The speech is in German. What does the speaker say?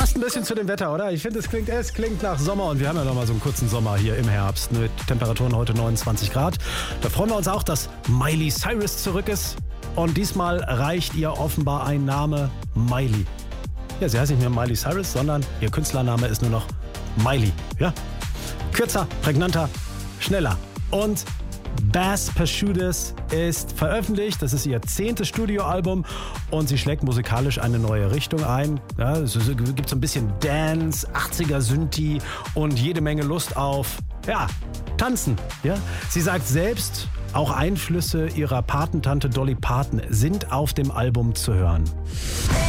Passt ein bisschen zu dem Wetter, oder? Ich finde, es klingt nach Sommer und wir haben ja noch mal so einen kurzen Sommer hier im Herbst mit Temperaturen heute 29 Grad. Da freuen wir uns auch, dass Miley Cyrus zurück ist. Und diesmal reicht ihr offenbar ein Name Miley. Ja, sie heißt nicht mehr Miley Cyrus, sondern ihr Künstlername ist nur noch Miley. Ja? Kürzer, prägnanter, schneller. Und Bass Pursuedis ist veröffentlicht. Das ist ihr 10. Studioalbum und sie schlägt musikalisch eine neue Richtung ein. Ja, es gibt so ein bisschen Dance, 80er Synthi und jede Menge Lust auf, Tanzen. Ja? Sie sagt selbst, auch Einflüsse ihrer Patentante Dolly Parton sind auf dem Album zu hören.